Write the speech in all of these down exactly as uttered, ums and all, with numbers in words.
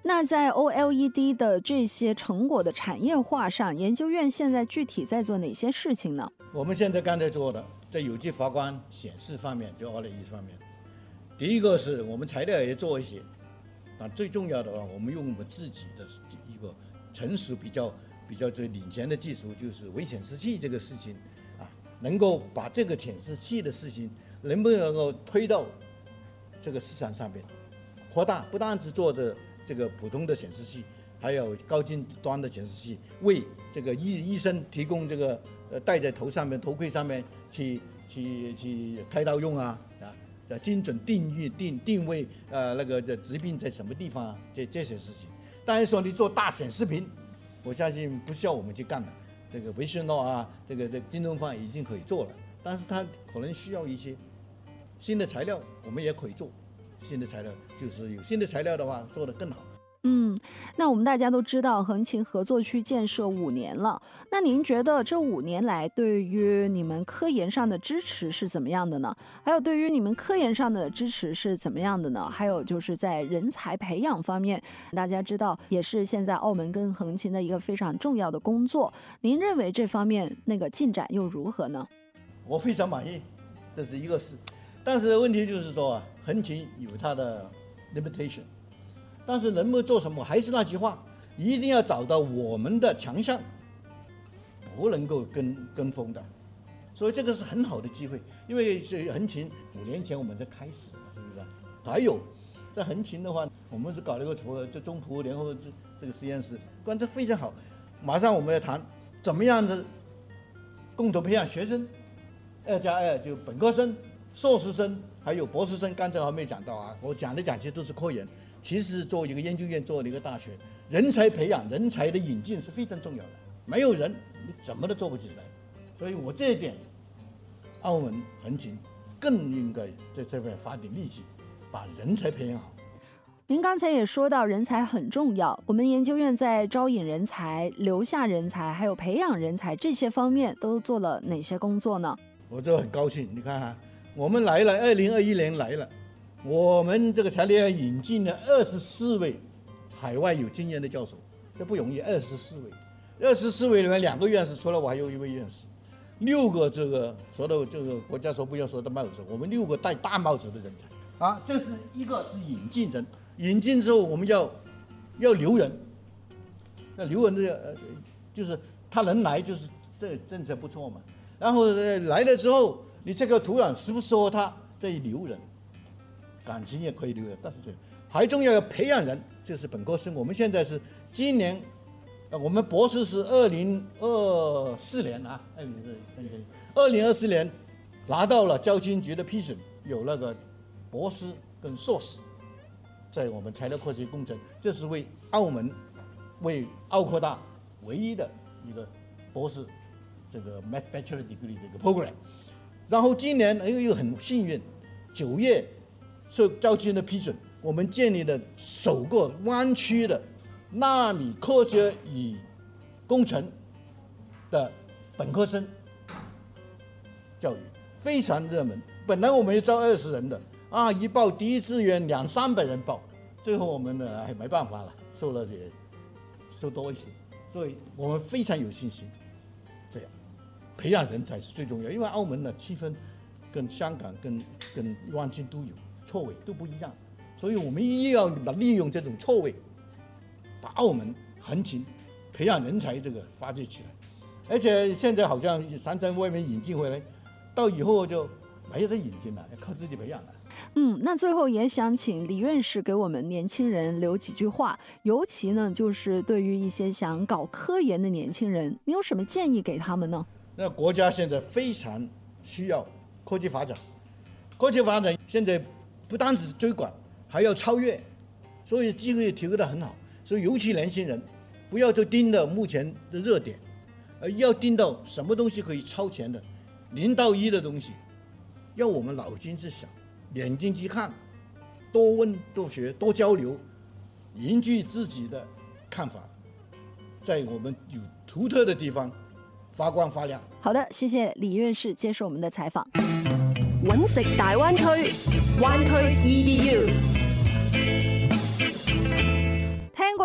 那在 O L E D 的这些成果的产业化上，研究院现在具体在做哪些事情呢？ 我们现在刚才做的在有机发光显示方面，就 O L E D 方面，第一个是我们材料也做一些，但最重要的话，我们用我们自己的一个成熟比较比较最领先的技术，就是微显示器这个事情啊，能够把这个显示器的事情能不能够推到这个市场上面扩大，不单只做着这个普通的显示器，还有高精端的显示器，为这个医医生提供这个呃戴在头上面头盔上面去去去开刀用啊啊，精准定义定定位呃那个疾病在什么地方啊，这这些事情。当然说你做大显示屏，我相信不需要我们去干的，这个维讯诺啊，这个这个京东方已经可以做了，但是它可能需要一些新的材料，我们也可以做。新的材料就是有新的材料的话，做得更好。 嗯，那我们大家都知道横琴合作区建设五年了，那您觉得这五年来对于你们科研上的支持是怎么样的呢？还有对于你们科研上的支持是怎么样的呢？还有就是在人才培养方面，大家知道也是现在澳门跟横琴的一个非常重要的工作，您认为这方面那个进展又如何呢？ 我非常满意，这是一个事，但是问题就是说啊，横琴有它的 limitation。但是能够做什么，还是那句话，一定要找到我们的强项，不能够跟跟风的。所以这个是很好的机会，因为是横琴五年前我们才开始，是不是？还有在横琴的话，我们是搞了一个就中葡联合这这个实验室，关这非常好。马上我们要谈怎么样子共同培养学生，二加二就本科生、硕士生还有博士生。刚才还没讲到啊，我讲来讲去都是科研。其实作为一个研究院，作为一个大学，人才培养、人才的引进是非常重要的。没有人，你怎么都做不起来。所以我这一点，澳门横琴更应该在这边发点力气，把人才培养好。 您刚才也说到人才很重要，我们研究院在招引人才、留下人才，还有培养人才这些方面都做了哪些工作呢？ 我就很高兴，你看哈，我们来了，二零二一年来了。我们这个材料引进了二十四位海外有经验的教授，这不容易。二十四位，二十四位里面两个院士，除了我还有一位院士，六个这个说的这个国家说不要说的帽子，我们六个戴大帽子的人才啊。这是一个是引进人，引进之后我们要要留人，那留人的呃就是他能来，就是这政策不错嘛。然后来了之后，你这个土壤适不适合他，再留人。感情也可以留的，但是这还重要要培养人，就是本科生。我们现在是今年，呃，我们博士是二零二四年啊，二零二二零二四年拿到了教青局的批准，有那个博士跟硕士，在我们材料科学工程，这是为澳门、为澳科大唯一的一个博士这个 Bachelor Degree 的一个 program。然后今年又又很幸运，九月。受教青的批准，我们建立了首个湾区的纳米科学与工程的本科生教育，非常热门。本来我们要招二十人的啊，一报第一志愿两三百人报，最后我们呢还没办法了，收了也收多一些，所以我们非常有信心。这样培养人才是最重要，因为澳门的气氛跟香港跟跟湾区都有。错位都不一样，所以我们一定要利用这种错位，把澳门横琴培养人才这个发掘起来。而且现在好像常常外面引进回来，到以后就没得引进了，要靠自己培养了。 嗯，那最后也想请李院士给我们年轻人留几句话，尤其呢就是对于一些想搞科研的年轻人，你有什么建议给他们呢？ 那国家现在非常需要科技发展，科技发展现在不单只是追赶，还要超越，所以机会提供得很好。所以尤其年轻人，不要就盯着目前的热点，而要盯到什么东西可以超前的，零到一的东西，要我们脑筋去想，眼睛去看，多问多学多交流，凝聚自己的看法，在我们有独特的地方发光发亮。 好的，谢谢李院士接受我们的采访。 揾食大灣區，灣區 E D U。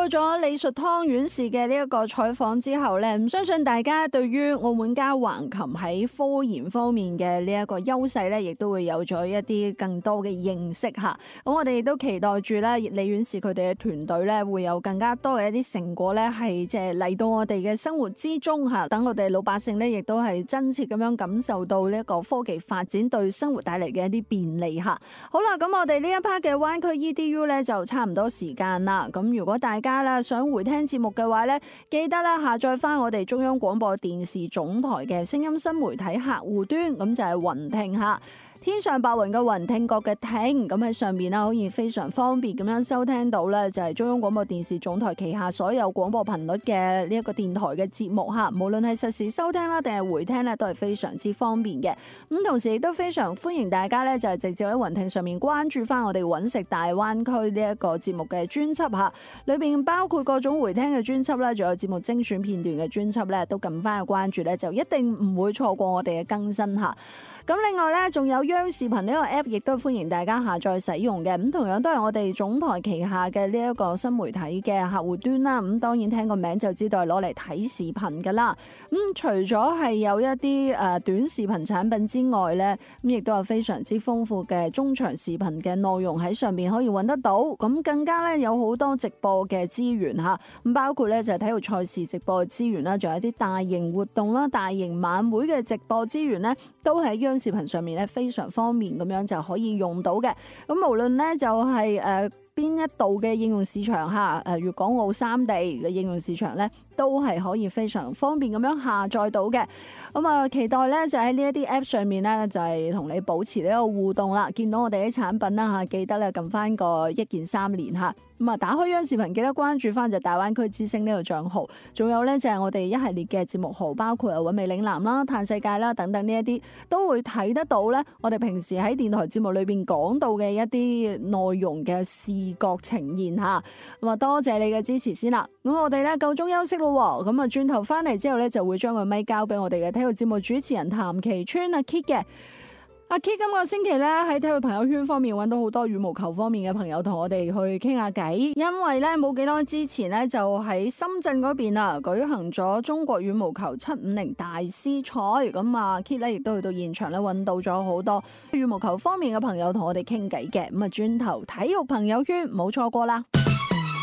過咗李淑湯院士嘅呢一個採訪之後咧，唔相信大家對於澳門加橫琴喺科研方面嘅呢一個優勢咧，亦都會有咗一啲更多嘅認識嚇。咁我哋亦都期待住咧，李院士佢哋嘅團隊咧，會有更加多嘅一啲成果咧，係即係嚟到我哋嘅生活之中嚇，等我哋老百姓咧，亦都係真切咁樣感受到呢一個科技發展對生活帶嚟嘅一啲便利嚇。好啦，咁我哋呢一 part 嘅灣區 E D U 咧就差唔多時間啦。咁如果大家啦想回聽節目嘅話咧，記得啦下載翻我哋中央廣播電視總台嘅聲音新媒體客戶端，咁就係雲聽嚇。天上白雲嘅雲，聽覺嘅聽，咁喺上面啦，可以非常方便咁樣收聽到咧，就係中央廣播電視總台旗下所有廣播頻率嘅呢一個電台嘅節目嚇，無論係實時收聽啦，定係回聽咧，都係非常之方便嘅。咁同時亦都非常歡迎大家咧，就係直接喺雲聽上面關注翻我哋揾食大灣區呢一個節目嘅專輯嚇，裏邊包括各種回聽嘅專輯啦，仲有節目精選片段嘅專輯咧，都撳翻去關注咧，就一定唔會錯過我哋嘅更新嚇。咁另外咧，仲有央視頻呢個 app， 亦都歡迎大家下載使用嘅。咁同樣都係我哋總台旗下嘅呢一個新媒體嘅客戶端啦。咁當然聽個名就知道係攞嚟睇視頻噶啦。咁除咗係有一啲誒短視頻產品之外咧，咁亦都有非常之豐富嘅中長視頻嘅內容喺上面可以揾得到。咁更加咧有好多直播嘅資源嚇。咁包括咧就係體育賽事直播嘅資源啦，仲有啲大型活動啦、大型晚會嘅直播資源咧，都喺央視頻上面咧非常方便咁樣就可以用到嘅。咁無論咧就係誒邊一度嘅應用市場嚇，誒粵港澳三地嘅應用市場咧，都係可以非常方便咁樣下載到嘅。咁啊，期待咧就喺呢一啲 app 上面咧，就係同你保持呢個互動啦。見到我哋啲產品啦嚇，記得咧撳翻個一鍵三連嚇。咁啊，打開央視頻記得關注翻就大灣區之星呢個帳號。仲有咧就係我哋一系列嘅節目號，包括啊韻味嶺南啦、嘆世界啦等等呢一啲，都會睇得到咧。我哋平時喺電台節目裏邊講到嘅一啲內容嘅視覺呈現嚇。咁啊，多謝你嘅支持先啦。咁我哋咧夠鐘休息咯。咁啊，轉頭翻嚟之後咧，就會將個咪交俾我哋嘅體育節目主持人譚其川阿 Kit 嘅。阿 Kit 今個星期咧喺體育朋友圈方面揾到好多羽毛球方面嘅朋友同我哋去傾下偈，因為咧冇幾多之前咧就喺深圳嗰邊啊舉行咗中國羽毛球七五零大師賽，咁啊 Kit 咧亦都去到現場咧揾到咗好多羽毛球方面嘅朋友同我哋傾偈嘅，咁啊轉頭體育朋友圈冇錯過啦。